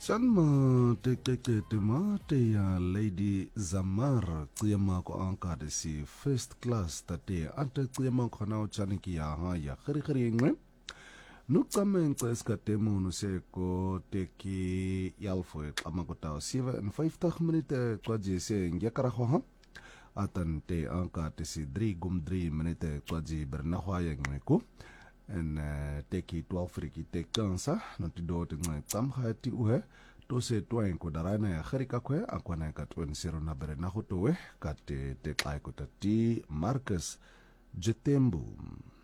Sanma te mate ya Lady Zamar tsiyama ko angkade si first class tate ante tsiyama ko na uchaniki ya haya khiri ngwe nuqame ngceska temo nuseko teki yalfo xama ko taw 57 minute kwaji se ngekara ho atante angkade si 3 minute kwaji berna hwaya ngweko en teki 12 friki tekansa notido te ngwe tsamkhati uhe to se twain ko darana ya kharika kwe akwana ka 20 na bere na hotowe ka te kai ko tati Marcus Jetembu